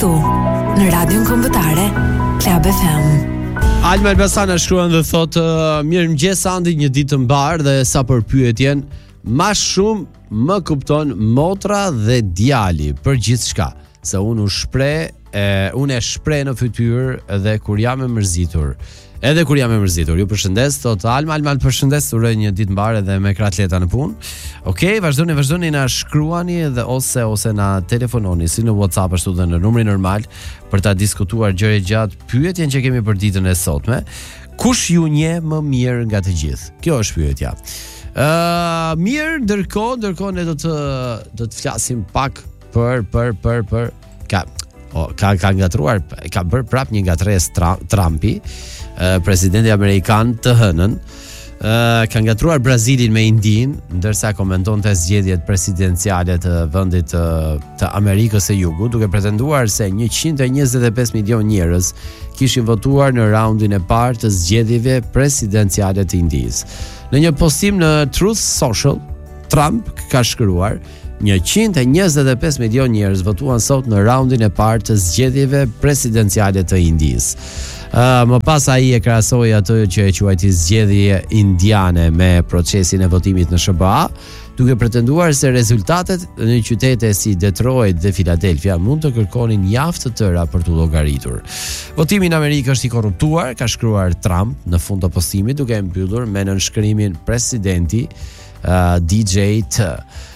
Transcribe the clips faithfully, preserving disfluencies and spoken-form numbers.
këtu në radion kombëtare Club F M. Alma Elbasana shkruan dhe thot uh, mirëmëngjes Andi, një ditë të mbar dhe sa për pyetjen, ma shumë më kupton motra dhe djali për gjithçka, se unë u shpreh, e, unë e shpreh në fytyrë dhe kur jam e mërzitur. Edhe kur jam e mërzitur. Ju përshëndes, thot Alma, Alma përshëndes, uroj një ditë mbar edhe me kratleta në punë. Okej, okay, vazhdoni, vazhdoni na shkruani dhe ose ose na telefononi si në WhatsApp ashtu dhe në numrin normal për ta diskutuar gjëra gjatë pyetjen që kemi për ditën e sotme. Kush ju njeh më mirë nga të gjithë? Kjo është pyetja. Ë, uh, mirë, ndërkohë, ndërkohë ne do të do të flasim pak për për për për ka o, ka ka ngatruar, ka bërë prap një ngatresë tra, Trumpi, uh, presidenti amerikan të hënën. Uh, ka ngatruar Brazilin me Indin, ndërsa komentonte zgjedhjet presidenciale të vendit të, të Amerikës së Jugut, duke pretenduar se njëqind e njëzet e pesë milion njerëz kishin votuar në raundin e parë të zgjedhjeve presidenciale të Indisë. Në një postim në Truth Social, Trump ka shkruar: njëqind e njëzet e pesë milion njerëz votuan sot në raundin e parë të zgjedhjeve presidenciale të Indisë. Uh, më pas ai e krahasoi atë që e quajti zgjedhje indiane me procesin e votimit në S B A, duke pretenduar se rezultatet në qytete si Detroit dhe Philadelphia mund të kërkonin javë të tëra për të llogaritur. Votimi në Amerikë është i korruptuar, ka shkruar Trump në fund të postimit, duke e mbyllur me nënshkrimin presidenti uh, D J T.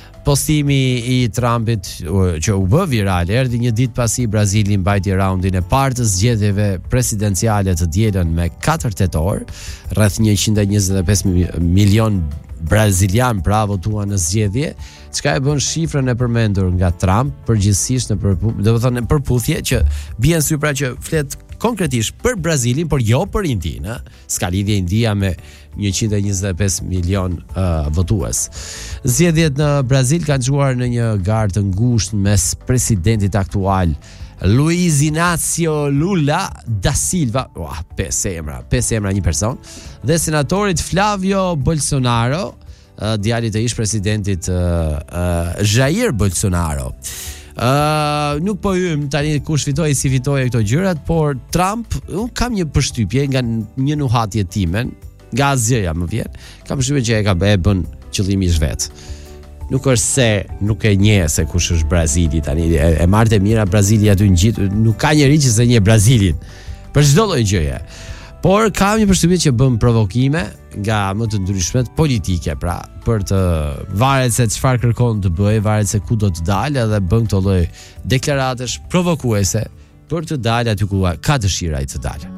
Postimi i Trumpit që u bë viral erdhi një ditë pasi Brazili mbajti raundin e parë të zgjedhjeve presidenciale të dielën me katër tetor, rreth njëqind e njëzet e pesë milion brazilian pra votuan në zgjedhje, çka e bën shifrën e përmendur nga Trump përgjithsisht në përpu- do të thonë në përputhje që bien sy pra që flet konkretisht për Brazilin, por jo për Indinë, s'ka lidhje India me njëqind e njëzet e pesë milion uh, votues. Zgjedhjet në Brazil kanë çuar në një garë të ngushtë mes presidentit aktual Luiz Inácio Lula da Silva, oh, pesë emra, pesë emra një person, dhe senatorit Flavio Bolsonaro, uh, djalit të ish presidentit uh, uh, Jair Bolsonaro. Uh, nuk po hym tani kush fitoi si fitoi këto gjërat, por Trump, un kam një përshtypje nga një nuhatje timen, nga asgjëja më vjen. Kam përshtypjen që e ka bë bën qëllimisht vet. Nuk është se nuk e njeh se kush është Brazili tani, e, e marrë mira Brazili aty ngjit, nuk ka njerëz që se njeh Brazilin për çdo lloj gjëje. Por kam një përshtypje që bën provokime nga më të ndryshmet politike, pra për të varet se çfarë kërkon të bëjë, varet se ku do të dalë, dhe bën këto lloj deklaratesh provokuese për të dalë aty ku ka dëshira ai të dalë.